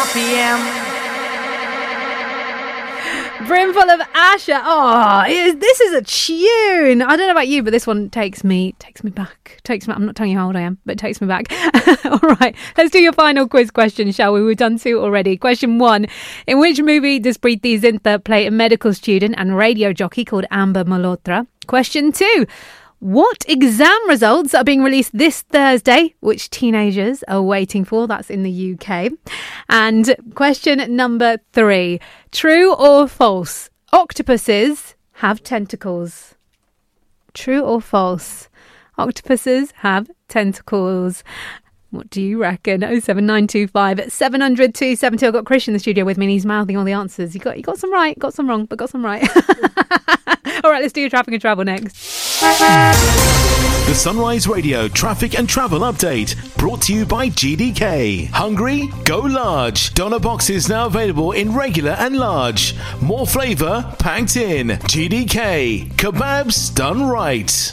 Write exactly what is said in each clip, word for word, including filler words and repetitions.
p m. Brimful of Asher. Oh, it is, this is a tune. I don't know about you, but this one takes me takes me back. Takes me. I'm not telling you how old I am, but it takes me back. All right, let's do your final quiz question, shall we? We've done two already. Question one: in which movie does Preeti Zinta play a medical student and radio jockey called Amber Malhotra? Question two: what exam results are being released this Thursday, which teenagers are waiting for? That's in the U K. And question number three, true or false? Octopuses have tentacles. True or false? Octopuses have tentacles. What do you reckon? oh seven nine two five seven hundred two seven two. I've got Chris in the studio with me and he's mouthing all the answers. You got, you got some right, got some wrong, but got some right. All right, let's do your traffic and travel next. The Sunrise Radio Traffic and Travel Update, brought to you by G D K. Hungry? Go large. Doner boxes now available in regular and large. More flavour packed in. G D K. Kebabs done right.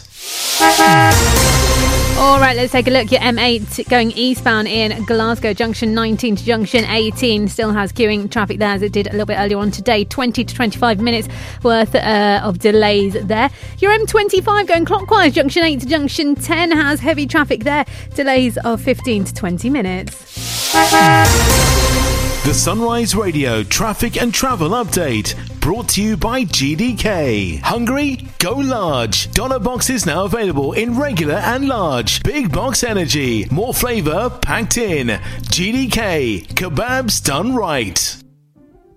All right, let's take a look. Your M eight going eastbound in Glasgow, junction nineteen to junction eighteen, still has queuing traffic there as it did a little bit earlier on today. twenty to twenty-five minutes worth uh, of delays there. Your M twenty-five going clockwise, junction eight to junction ten, has heavy traffic there. Delays of fifteen to twenty minutes. The Sunrise Radio Traffic and Travel Update, brought to you by G D K. Hungry? Go large. Doner boxes now available in regular and large. Big box energy. More flavour packed in. G D K. Kebabs done right.